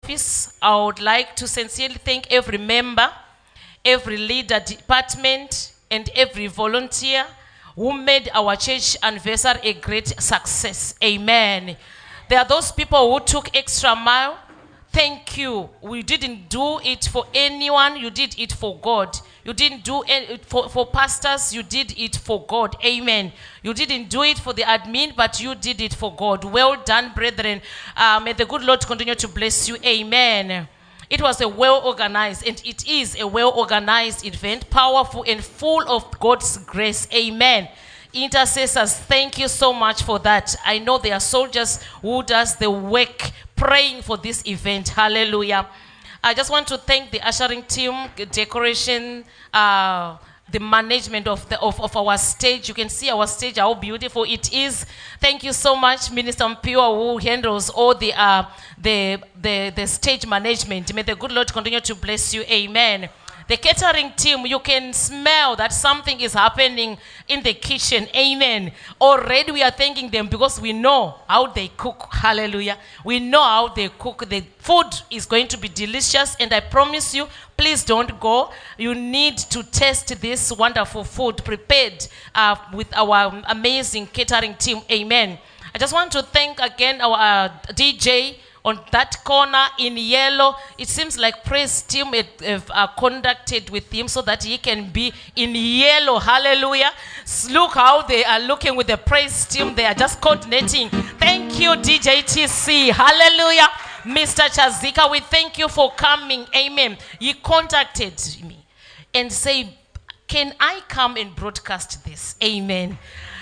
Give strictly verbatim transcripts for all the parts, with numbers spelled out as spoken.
office. I would like to sincerely thank every member, every leader department, and every volunteer who made our church anniversary a great success. Amen. There are those people who took extra mile. Thank you. We didn't do it for anyone. You did it for God. You didn't do it for, for pastors. You did it for God. Amen. You didn't do it for the admin, but you did it for God. Well done, brethren. Uh, may the good Lord continue to bless you. Amen. It was a well-organized, and it is a well-organized event, powerful and full of God's grace. Amen. Intercessors, thank you so much for that. I know there are soldiers who does the work praying for this event. Hallelujah. I just want to thank the ushering team, decoration, uh, the management of, the, of, of our stage. You can see our stage, how beautiful it is. Thank you so much, Minister Mpio, who handles all the, uh, the, the, the stage management. May the good Lord continue to bless you. Amen. The catering team, you can smell that something is happening in the kitchen. Amen. Already we are thanking them because we know how they cook. Hallelujah. We know how they cook. The food is going to be delicious, and I promise you, please don't go. You need to taste this wonderful food prepared uh, with our amazing catering team. Amen. I just want to thank again our uh, D J on that corner in yellow. It seems like praise team have uh, conducted with him so that he can be in yellow. Hallelujah. Look how they are looking with the praise team. They are just coordinating. Thank you, D J T C. Hallelujah. Mister Chazika, we thank you for coming. Amen. He contacted me and said, can I come and broadcast this? Amen.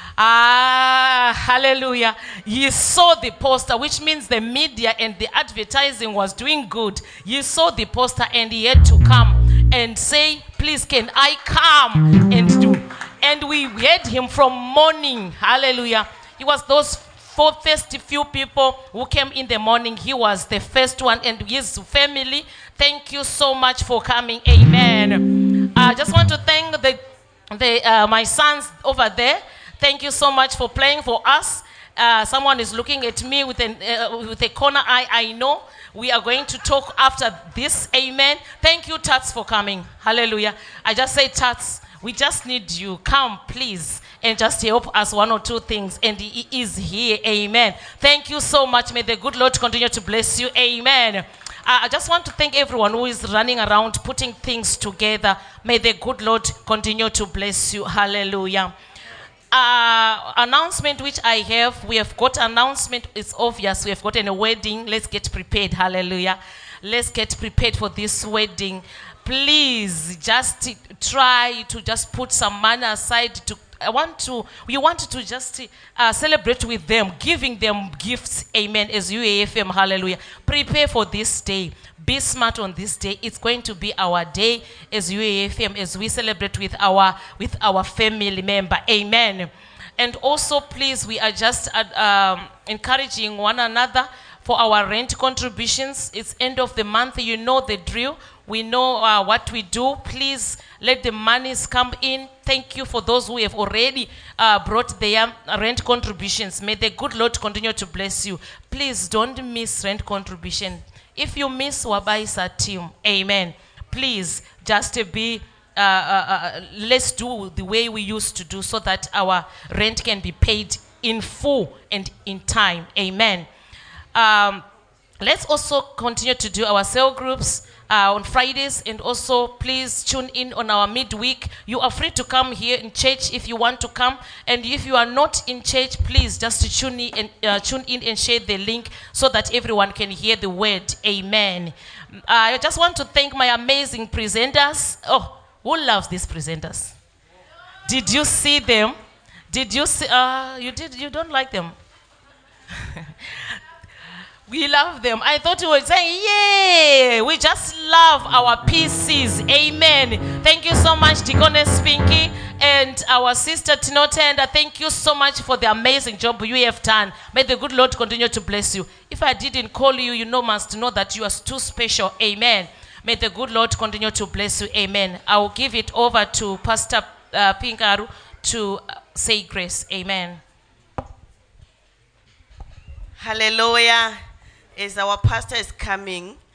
Ah, hallelujah. You saw the poster, which means the media and the advertising was doing good. You saw the poster and he had to come and say, please, can I come and do? And we had him from morning. Hallelujah. He was those four first few people who came in the morning. He was the first one, and his family. Thank you so much for coming. Amen. I just want to thank the, the uh, my sons over there. Thank you so much for playing for us. Uh, someone is looking at me with, an, uh, with a corner eye. I know we are going to talk after this. Amen. Thank you, Tats, for coming. Hallelujah. I just say, Tats, we just need you. Come, please, and just help us one or two things. And he is here. Amen. Thank you so much. May the good Lord continue to bless you. Amen. I just want to thank everyone who is running around putting things together. May the good Lord continue to bless you. Hallelujah. Uh, announcement which I have, we have got announcement. It's obvious we have got a wedding. Let's get prepared. Hallelujah. Let's get prepared for this wedding. Please just try to just put some money aside to I want to, we want to just uh, celebrate with them, giving them gifts, amen, as U A F M, hallelujah. Prepare for this day. Be smart on this day. It's going to be our day as U A F M, as we celebrate with our, with our family member, amen. And also, please, we are just uh, um, encouraging one another for our rent contributions. It's end of the month, you know the drill. We know uh, what we do. Please let the monies come in. Thank you for those who have already uh, brought their rent contributions. May the good Lord continue to bless you. Please don't miss rent contribution. If you miss, Wabaisa team, amen. Please just be, uh, uh, uh, let's do the way we used to do so that our rent can be paid in full and in time, amen. Um, let's also continue to do our cell groups Uh, on Fridays, and also please tune in on our midweek. You are free to come here in church if you want to come, and if you are not in church, please just tune in and uh, tune in and share the link so that everyone can hear the word. Amen. Uh, I just want to thank my amazing presenters. Oh, who loves these presenters? Did you see them? Did you see? Uh, you did. You don't like them? We love them. I thought you were saying, yay! We just love our P Cs. Amen. Thank you so much, Deaconess Pinky and our sister Tinotenda. Thank you so much for the amazing job you have done. May the good Lord continue to bless you. If I didn't call you, you know, must know that you are too special. Amen. May the good Lord continue to bless you. Amen. I will give it over to Pastor uh, Pinkaru to uh, say grace. Amen. Hallelujah. As our pastor is coming,